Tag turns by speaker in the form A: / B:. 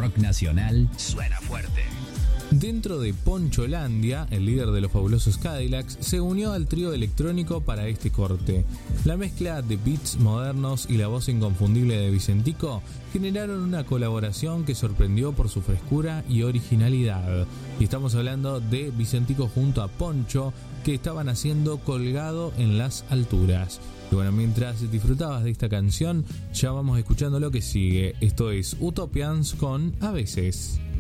A: rock nacional suena fuerte.
B: Dentro de Poncholandia, el líder de los fabulosos Cadillacs se unió al trío electrónico para este corte. La mezcla de beats modernos y la voz inconfundible de Vicentico generaron una colaboración que sorprendió por su frescura y originalidad. Y estamos hablando de Vicentico junto a Poncho, que estaban haciendo Colgado en las Alturas. Y bueno, mientras disfrutabas de esta canción, ya vamos escuchando lo que sigue. Esto es Utopians con A Veces.